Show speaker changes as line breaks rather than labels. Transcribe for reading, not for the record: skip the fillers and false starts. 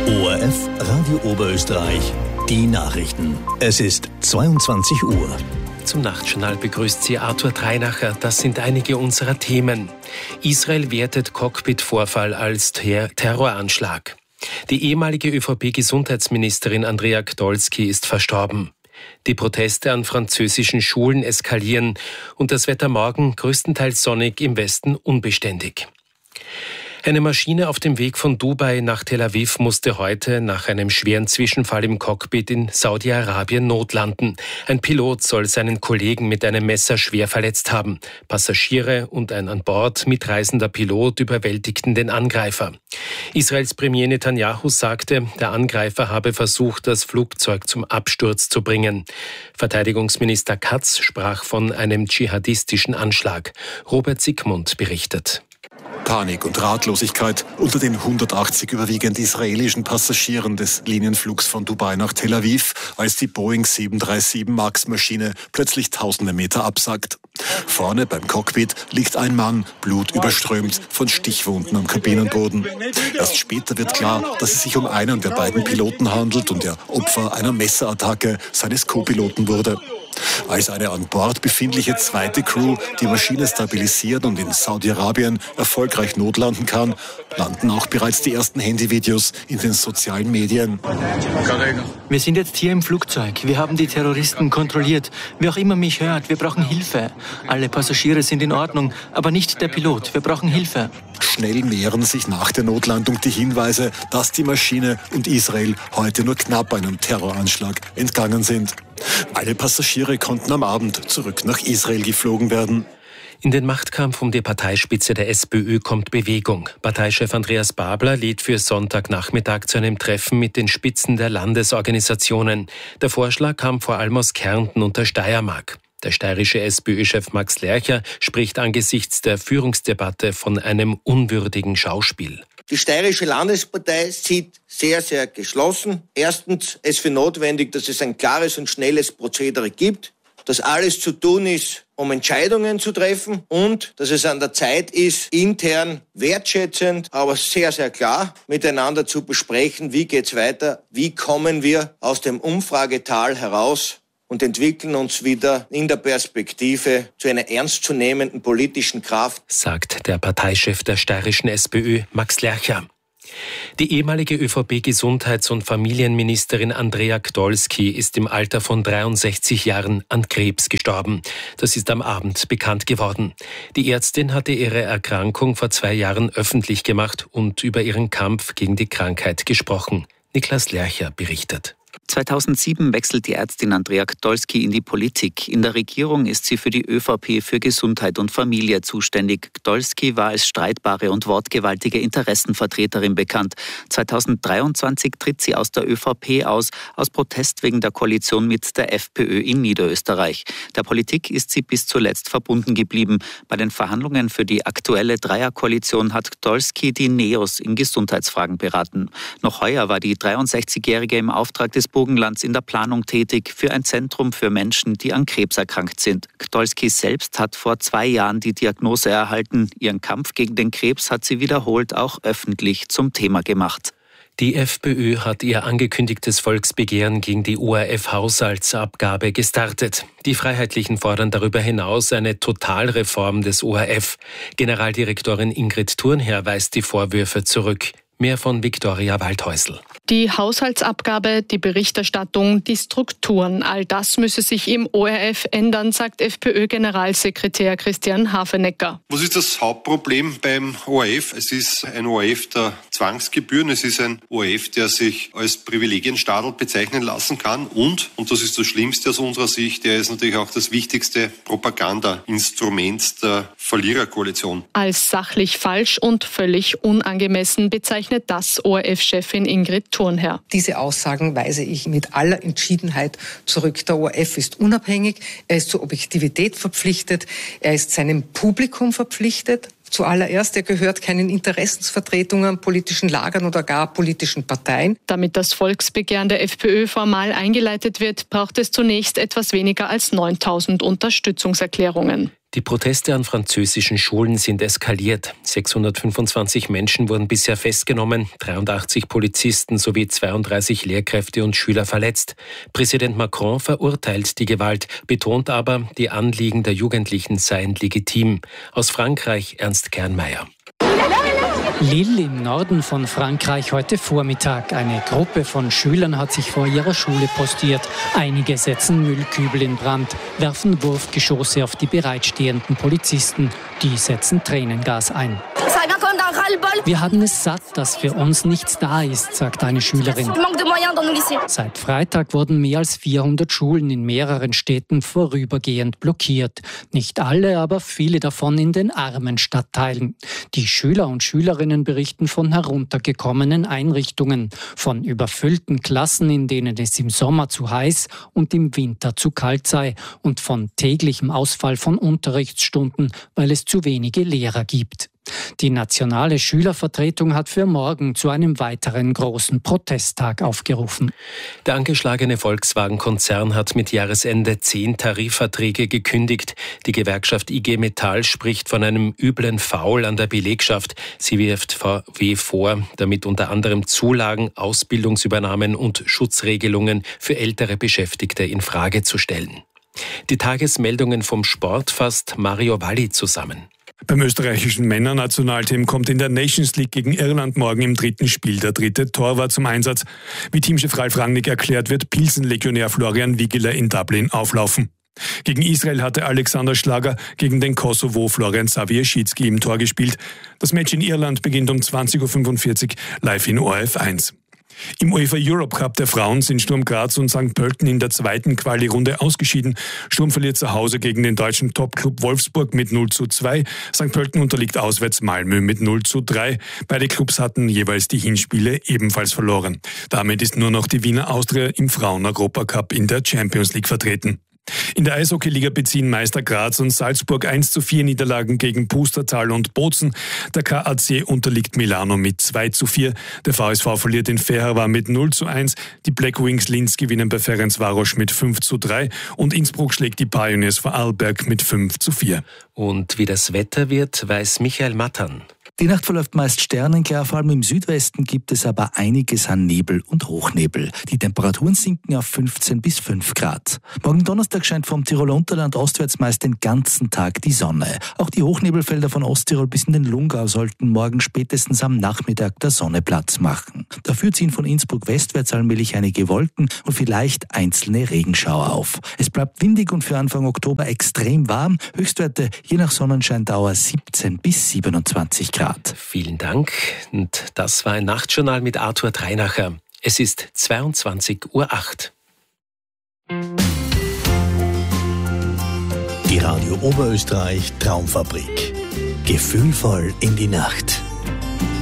ORF Radio Oberösterreich, die Nachrichten. Es ist 22 Uhr.
Zum Nachtjournal begrüßt Sie Arthur Dreinacher. Das sind einige unserer Themen. Israel wertet Cockpit-Vorfall als Terroranschlag. Die ehemalige ÖVP-Gesundheitsministerin Andrea Gdolski ist verstorben. Die Proteste an französischen Schulen eskalieren und das Wetter morgen größtenteils sonnig, im Westen unbeständig. Eine Maschine auf dem Weg von Dubai nach Tel Aviv musste heute nach einem schweren Zwischenfall im Cockpit in Saudi-Arabien notlanden. Ein Pilot soll seinen Kollegen mit einem Messer schwer verletzt haben. Passagiere und ein an Bord mitreisender Pilot überwältigten den Angreifer. Israels Premier Netanyahu sagte, der Angreifer habe versucht, das Flugzeug zum Absturz zu bringen. Verteidigungsminister Katz sprach von einem dschihadistischen Anschlag. Robert Siegmund berichtet.
Panik und Ratlosigkeit unter den 180 überwiegend israelischen Passagieren des Linienflugs von Dubai nach Tel Aviv, als die Boeing 737 MAX-Maschine plötzlich tausende Meter absackt. Vorne beim Cockpit liegt ein Mann, blutüberströmt von Stichwunden am Kabinenboden. Erst später wird klar, dass es sich um einen der beiden Piloten handelt und der Opfer einer Messerattacke seines Co-Piloten wurde. Als eine an Bord befindliche zweite Crew die Maschine stabilisiert und in Saudi-Arabien erfolgreich notlanden kann, landen auch bereits die ersten Handyvideos in den sozialen Medien.
Wir sind jetzt hier im Flugzeug. Wir haben die Terroristen kontrolliert. Wer auch immer mich hört, wir brauchen Hilfe. Alle Passagiere sind in Ordnung, aber nicht der Pilot. Wir brauchen Hilfe.
Schnell mehren sich nach der Notlandung die Hinweise, dass die Maschine und Israel heute nur knapp einem Terroranschlag entgangen sind. Alle Passagiere konnten am Abend zurück nach Israel geflogen werden.
In den Machtkampf um die Parteispitze der SPÖ kommt Bewegung. Parteichef Andreas Babler lädt für Sonntagnachmittag zu einem Treffen mit den Spitzen der Landesorganisationen. Der Vorschlag kam vor allem aus Kärnten und der Steiermark. Der steirische SPÖ-Chef Max Lercher spricht angesichts der Führungsdebatte von einem unwürdigen Schauspiel.
Die steirische Landespartei sieht sehr, sehr geschlossen. Erstens es für notwendig, dass es ein klares und schnelles Prozedere gibt, dass alles zu tun ist, um Entscheidungen zu treffen und dass es an der Zeit ist, intern wertschätzend, aber sehr, sehr klar miteinander zu besprechen, wie geht's weiter, wie kommen wir aus dem Umfragetal heraus und entwickeln uns wieder in der Perspektive zu einer ernstzunehmenden politischen Kraft,
sagt der Parteichef der steirischen SPÖ, Max Lercher. Die ehemalige ÖVP-Gesundheits- und Familienministerin Andrea Gdolski ist im Alter von 63 Jahren an Krebs gestorben. Das ist am Abend bekannt geworden. Die Ärztin hatte ihre Erkrankung vor 2 Jahren öffentlich gemacht und über ihren Kampf gegen die Krankheit gesprochen. Niklas Lercher berichtet.
2007 wechselt die Ärztin Andrea Gdolski in die Politik. In der Regierung ist sie für die ÖVP für Gesundheit und Familie zuständig. Gdolski war als streitbare und wortgewaltige Interessenvertreterin bekannt. 2023 tritt sie aus der ÖVP aus Protest wegen der Koalition mit der FPÖ in Niederösterreich. Der Politik ist sie bis zuletzt verbunden geblieben. Bei den Verhandlungen für die aktuelle Dreierkoalition hat Gdolski die NEOS in Gesundheitsfragen beraten. Noch heuer war die 63-Jährige im Auftrag des Burgenlands in der Planung tätig für ein Zentrum für Menschen, die an Krebs erkrankt sind. Gdolski selbst hat vor 2 Jahren die Diagnose erhalten. Ihren Kampf gegen den Krebs hat sie wiederholt auch öffentlich zum Thema gemacht.
Die FPÖ hat ihr angekündigtes Volksbegehren gegen die ORF-Haushaltsabgabe gestartet. Die Freiheitlichen fordern darüber hinaus eine Totalreform des ORF. Generaldirektorin Ingrid Thurnherr weist die Vorwürfe zurück. Mehr von Viktoria Waldhäusl.
Die Haushaltsabgabe, die Berichterstattung, die Strukturen, all das müsse sich im ORF ändern, sagt FPÖ-Generalsekretär Christian Hafenecker.
Was ist das Hauptproblem beim ORF? Es ist ein ORF der Zwangsgebühren, es ist ein ORF, der sich als Privilegienstadel bezeichnen lassen kann und das ist das Schlimmste aus unserer Sicht, der ist natürlich auch das wichtigste Propagandainstrument der Verliererkoalition.
Als sachlich falsch und völlig unangemessen bezeichnet das ORF-Chefin Ingrid Thurnherr.
Diese Aussagen weise ich mit aller Entschiedenheit zurück. Der ORF ist unabhängig, er ist zur Objektivität verpflichtet, er ist seinem Publikum verpflichtet. Zuallererst, er gehört keinen Interessensvertretungen, politischen Lagern oder gar politischen Parteien.
Damit das Volksbegehren der FPÖ formal eingeleitet wird, braucht es zunächst etwas weniger als 9.000 Unterstützungserklärungen.
Die Proteste an französischen Schulen sind eskaliert. 625 Menschen wurden bisher festgenommen, 83 Polizisten sowie 32 Lehrkräfte und Schüler verletzt. Präsident Macron verurteilt die Gewalt, betont aber, die Anliegen der Jugendlichen seien legitim. Aus Frankreich Ernst Kernmeier.
Lille im Norden von Frankreich heute Vormittag. Eine Gruppe von Schülern hat sich vor ihrer Schule postiert. Einige setzen Müllkübel in Brand, werfen Wurfgeschosse auf die bereitstehenden Polizisten. Die setzen Tränengas ein. Wir haben es satt, dass für uns nichts da ist, sagt eine Schülerin. Seit Freitag wurden mehr als 400 Schulen in mehreren Städten vorübergehend blockiert. Nicht alle, aber viele davon in den armen Stadtteilen. Die Schüler und Schülerinnen berichten von heruntergekommenen Einrichtungen, von überfüllten Klassen, in denen es im Sommer zu heiß und im Winter zu kalt sei, und von täglichem Ausfall von Unterrichtsstunden, weil es zu wenige Lehrer gibt. Die nationale Schülervertretung hat für morgen zu einem weiteren großen Protesttag aufgerufen.
Der angeschlagene Volkswagen-Konzern hat mit Jahresende 10 Tarifverträge gekündigt. Die Gewerkschaft IG Metall spricht von einem üblen Foul an der Belegschaft. Sie wirft VW vor, damit unter anderem Zulagen, Ausbildungsübernahmen und Schutzregelungen für ältere Beschäftigte in Frage zu stellen. Die Tagesmeldungen vom Sport fasst Mario Valli zusammen.
Beim österreichischen Männernationalteam kommt in der Nations League gegen Irland morgen im 3. Spiel der 3. Torwart zum Einsatz. Wie Teamchef Ralf Rangnick erklärt, wird Pilsen-Legionär Florian Wigeler in Dublin auflaufen. Gegen Israel hatte Alexander Schlager, gegen den Kosovo Florian Savieszycki im Tor gespielt. Das Match in Irland beginnt um 20.45 Uhr live in ORF 1. Im UEFA Europe Cup der Frauen sind Sturm Graz und St. Pölten in der zweiten Quali-Runde ausgeschieden. Sturm verliert zu Hause gegen den deutschen Topclub Wolfsburg mit 0:2. St. Pölten unterliegt auswärts Malmö mit 0:3. Beide Clubs hatten jeweils die Hinspiele ebenfalls verloren. Damit ist nur noch die Wiener Austria im Frauen-Europacup in der Champions League vertreten. In der Eishockeyliga beziehen Meister Graz und Salzburg 1:4 Niederlagen gegen Pustertal und Bozen. Der KAC unterliegt Milano mit 2:4. Der VSV verliert in Ferhava mit 0:1. Die Black Wings Linz gewinnen bei Ferencváros mit 5:3. Und Innsbruck schlägt die Pioneers Vorarlberg mit 5:4.
Und wie das Wetter wird, weiß Michael Mattern.
Die Nacht verläuft meist sternenklar, vor allem im Südwesten gibt es aber einiges an Nebel und Hochnebel. Die Temperaturen sinken auf 15 bis 5 Grad. Morgen Donnerstag scheint vom Tiroler Unterland ostwärts meist den ganzen Tag die Sonne. Auch die Hochnebelfelder von Osttirol bis in den Lungau sollten morgen spätestens am Nachmittag der Sonne Platz machen. Dafür ziehen von Innsbruck westwärts allmählich einige Wolken und vielleicht einzelne Regenschauer auf. Es bleibt windig und für Anfang Oktober extrem warm. Höchstwerte je nach Sonnenscheindauer 17 bis 27 Grad.
Vielen Dank. Und das war ein Nachtjournal mit Arthur Dreinacher. Es ist 22:08 Uhr.
Die Radio Oberösterreich Traumfabrik. Gefühlvoll in die Nacht.